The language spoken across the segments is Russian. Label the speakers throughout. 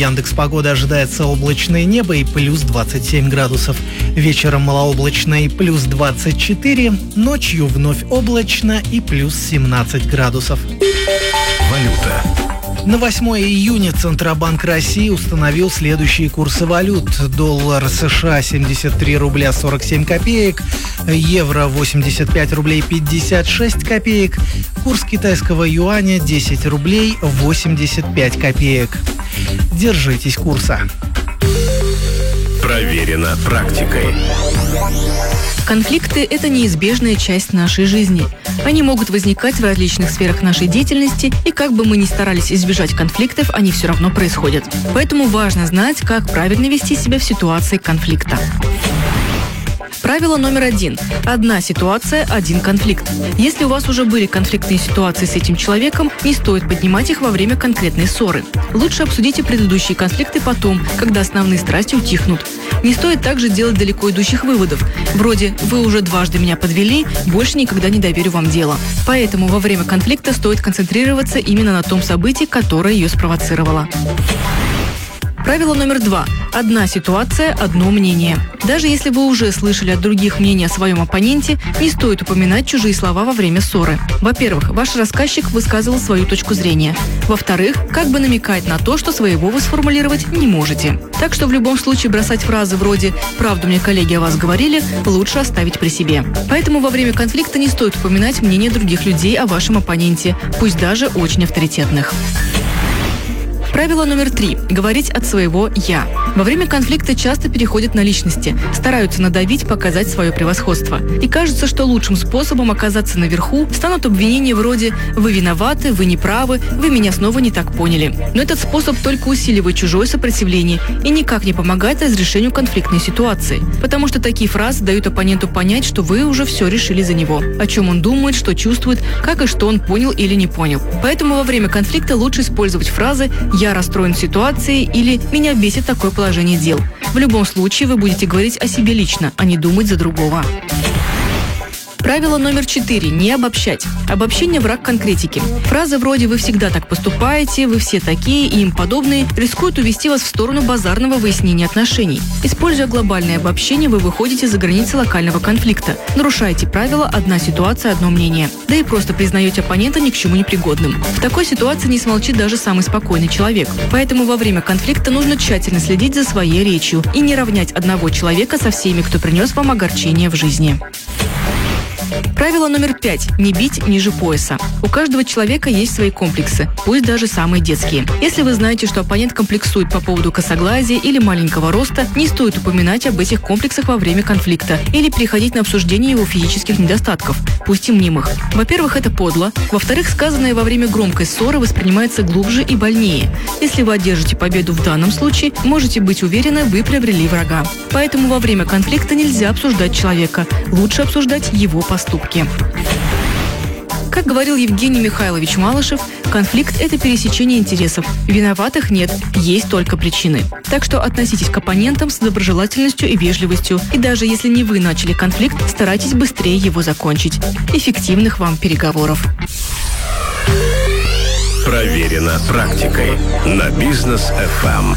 Speaker 1: Яндекс.Погода ожидается облачное небо и плюс 27 градусов. Вечером малооблачно и плюс 24, ночью вновь облачно и плюс 17 градусов.
Speaker 2: Валюта.
Speaker 1: На 8 июня Центробанк России установил следующие курсы валют. Доллар США 73 рубля 47 копеек, евро 85 рублей 56 копеек, курс китайского юаня 10 рублей 85 копеек. Держитесь курса.
Speaker 2: Проверено практикой.
Speaker 3: Конфликты – это неизбежная часть нашей жизни. Они могут возникать в различных сферах нашей деятельности, и как бы мы ни старались избежать конфликтов, они все равно происходят. Поэтому важно знать, как правильно вести себя в ситуации конфликта. Правило номер 1. Одна ситуация – один конфликт. Если у вас уже были конфликтные ситуации с этим человеком, не стоит поднимать их во время конкретной ссоры. Лучше обсудите предыдущие конфликты потом, когда основные страсти утихнут. Не стоит также делать далеко идущих выводов. Вроде «вы уже дважды меня подвели, больше никогда не доверю вам дело». Поэтому во время конфликта стоит концентрироваться именно на том событии, которое ее спровоцировало. Правило номер 2. Одна ситуация – одно мнение. Даже если вы уже слышали от других мнение о своем оппоненте, не стоит упоминать чужие слова во время ссоры. Во-первых, ваш рассказчик высказывал свою точку зрения. Во-вторых, как бы намекает на то, что своего вы сформулировать не можете. Так что в любом случае бросать фразы вроде «правду мне коллеги о вас говорили» лучше оставить при себе. Поэтому во время конфликта не стоит упоминать мнение других людей о вашем оппоненте, пусть даже очень авторитетных. Правило номер 3. Говорить от своего «я». Во время конфликта часто переходят на личности, стараются надавить, показать свое превосходство. И кажется, что лучшим способом оказаться наверху станут обвинения вроде «вы виноваты», «вы неправы», «вы меня снова не так поняли». Но этот способ только усиливает чужое сопротивление и никак не помогает разрешению конфликтной ситуации. Потому что такие фразы дают оппоненту понять, что вы уже все решили за него. О чем он думает, что чувствует, как и что он понял или не понял. Поэтому во время конфликта лучше использовать фразы «я расстроен ситуацией» или «меня бесит такое положение дел». В любом случае вы будете говорить о себе лично, а не думать за другого. Правило номер 4. Не обобщать. Обобщение – враг конкретики. Фразы вроде «вы всегда так поступаете», «вы все такие» и им подобные рискуют увести вас в сторону базарного выяснения отношений. Используя глобальное обобщение, вы выходите за границы локального конфликта. Нарушаете правило «одна ситуация, одно мнение». Да и просто признаете оппонента ни к чему непригодным. В такой ситуации не смолчит даже самый спокойный человек. Поэтому во время конфликта нужно тщательно следить за своей речью и не равнять одного человека со всеми, кто принес вам огорчение в жизни. Правило номер 5. Не бить ниже пояса. У каждого человека есть свои комплексы, пусть даже самые детские. Если вы знаете, что оппонент комплексует по поводу косоглазия или маленького роста, не стоит упоминать об этих комплексах во время конфликта или переходить на обсуждение его физических недостатков, пусть и мнимых. Во-первых, это подло. Во-вторых, сказанное во время громкой ссоры воспринимается глубже и больнее. Если вы одержите победу в данном случае, можете быть уверены, вы приобрели врага. Поэтому во время конфликта нельзя обсуждать человека. Лучше обсуждать его поступки. Как говорил Евгений Михайлович Малышев, конфликт – это пересечение интересов. Виноватых нет, есть только причины. Так что относитесь к оппонентам с доброжелательностью и вежливостью. И даже если не вы начали конфликт, старайтесь быстрее его закончить. Эффективных вам переговоров.
Speaker 2: Проверено практикой на Бизнес FM.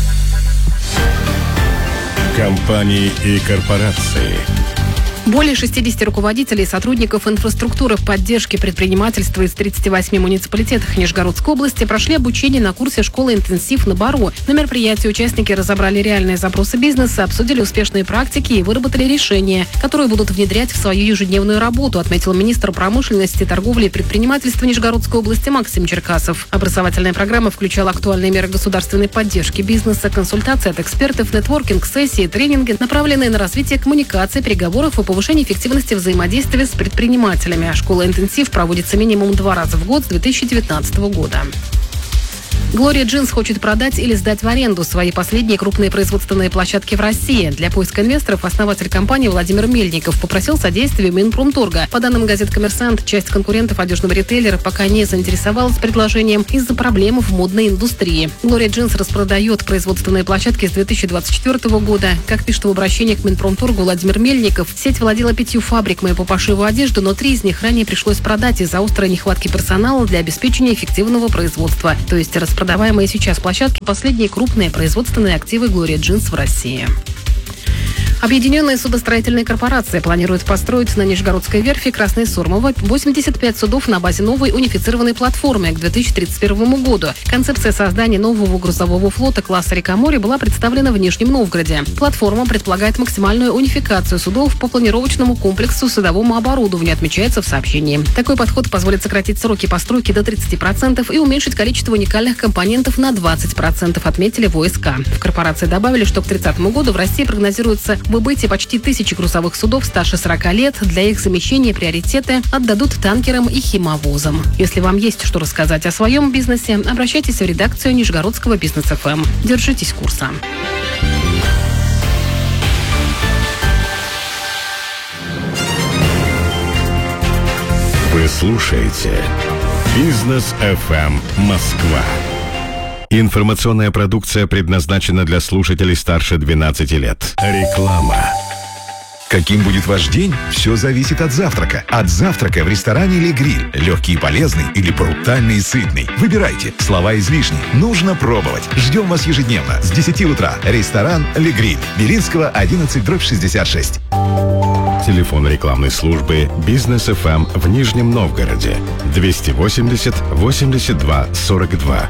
Speaker 2: Компании и корпорации.
Speaker 4: Более 60 руководителей и сотрудников инфраструктуры поддержки предпринимательства из 38 муниципалитетов Нижегородской области прошли обучение на курсе школы «Интенсив» на Бару. На мероприятии участники разобрали реальные запросы бизнеса, обсудили успешные практики и выработали решения, которые будут внедрять в свою ежедневную работу, отметил министр промышленности, торговли и предпринимательства Нижегородской области Максим Черкасов. Образовательная программа включала актуальные меры государственной поддержки бизнеса, консультации от экспертов, нетворкинг, сессии, тренинги, направленные на развитие коммуникации, переговоров и повышение эффективности взаимодействия с предпринимателями. Школа «Интенсив» проводится минимум 2 раза в год с 2019 года. Gloria Jeans хочет продать или сдать в аренду свои последние крупные производственные площадки в России. Для поиска инвесторов основатель компании Владимир Мельников попросил содействия Минпромторга. По данным газет «Коммерсант», часть конкурентов одежного ритейлера пока не заинтересовалась предложением из-за проблем в модной индустрии. Gloria Jeans распродает производственные площадки с 2024 года. Как пишет в обращении к Минпромторгу Владимир Мельников, сеть владела 5 фабриками по пошиву одежды, но 3 из них ранее пришлось продать из-за острой нехватки персонала для обеспечения эффективного производства, то есть распродать продаваемые сейчас площадки – последние крупные производственные активы Glory Jeans в России. Объединенная судостроительная корпорация планирует построить на Нижегородской верфи Красной Сормово 85 судов на базе новой унифицированной платформы к 2031 году. Концепция создания нового грузового флота класса «Река-море» была представлена в Нижнем Новгороде. Платформа предполагает максимальную унификацию судов по планировочному комплексу судовому оборудованию, отмечается в сообщении. Такой подход позволит сократить сроки постройки до 30% и уменьшить количество уникальных компонентов на 20%, отметили в ОСК. В корпорации добавили, что к 30 году в России прогнозируется выбытие почти 1000 грузовых судов старше 40 лет. Для их замещения приоритеты отдадут танкерам и химовозам. Если вам есть что рассказать о своем бизнесе, обращайтесь в редакцию Нижегородского бизнес-ФМ. Держитесь курса.
Speaker 2: Вы слушаете Бизнес FM Москва. Информационная продукция предназначена для слушателей старше 12 лет. Реклама.
Speaker 5: Каким будет ваш день? Все зависит от завтрака. От завтрака в ресторане «Ле Гриль». Легкий и полезный или брутальный и сытный. Выбирайте. Слова излишни. Нужно пробовать. Ждем вас ежедневно с 10 утра. Ресторан «Ле Гриль». Белинского, 11/66.
Speaker 2: Телефон рекламной службы «Бизнес FM» в Нижнем Новгороде. 280 82 42.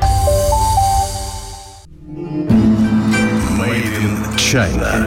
Speaker 2: Made in China.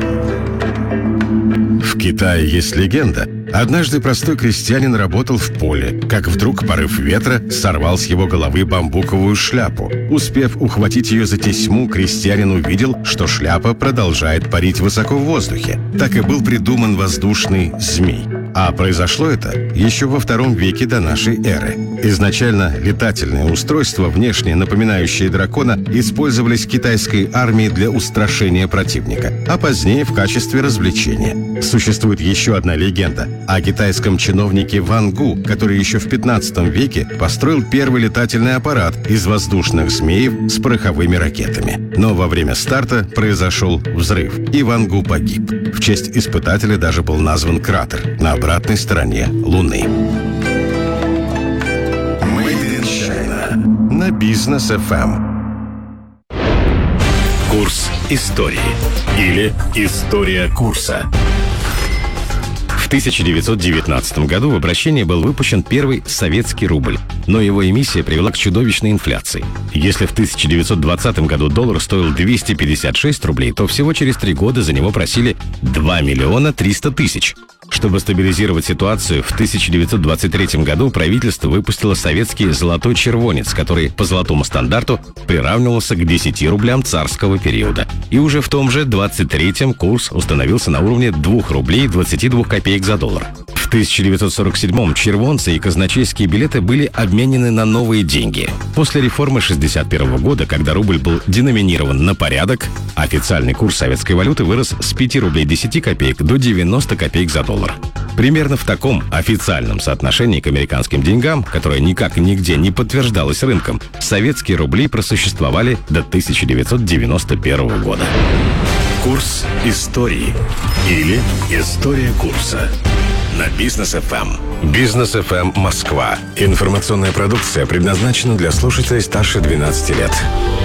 Speaker 2: В Китае есть легенда. Однажды простой крестьянин работал в поле, как вдруг порыв ветра сорвал с его головы бамбуковую шляпу. Успев ухватить ее за тесьму, крестьянин увидел, что шляпа продолжает парить высоко в воздухе. Так и был придуман воздушный змей. А произошло это еще во II веке до нашей эры. Изначально летательные устройства, внешне напоминающие дракона, использовались китайской армией для устрашения противника, а позднее в качестве развлечения. Существует еще одна легенда о китайском чиновнике Ван Гу, который еще в 15 веке построил первый летательный аппарат из воздушных змеев с пороховыми ракетами. Но во время старта произошел взрыв, и Ван Гу погиб. В честь испытателя даже был назван кратер на обратной стороне Луны. Made in China. На Бизнес FM. Курс истории. Или история курса. В 1919 году в обращение был выпущен первый советский рубль, но его эмиссия привела к чудовищной инфляции. Если в 1920 году доллар стоил 256 рублей, то всего через 3 года за него просили 2 миллиона 300 тысяч. Чтобы стабилизировать ситуацию, в 1923 году правительство выпустило советский «Золотой червонец», который по золотому стандарту приравнивался к 10 рублям царского периода. И уже в том же 23-м курс установился на уровне 2 рублей 22 копеек за доллар. В 1947-м червонцы и казначейские билеты были обменены на новые деньги. После реформы 1961 года, когда рубль был деноминирован на порядок, официальный курс советской валюты вырос с 5 рублей 10 копеек до 90 копеек за доллар. Примерно в таком официальном соотношении к американским деньгам, которое никак и нигде не подтверждалось рынком, советские рубли просуществовали до 1991 года. Курс истории. Или история курса. На Бизнес FM. Бизнес FM Москва. Информационная продукция предназначена для слушателей старше 12 лет.